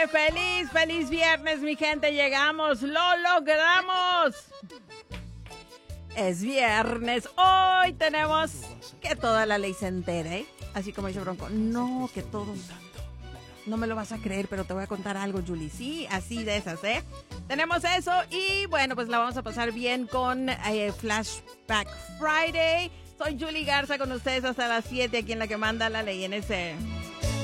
Feliz viernes, mi gente. Llegamos, lo logramos. Es viernes. Hoy tenemos que toda la ley se entere. Así como dice Bronco. No, que todos. No me lo vas a creer, pero te voy a contar algo, Julie. Sí, así de esas, ¿eh? Tenemos eso y bueno, pues la vamos a pasar bien con Flashback Friday. Soy Julie Garza con ustedes hasta las 7 aquí en La que manda la ley en ese.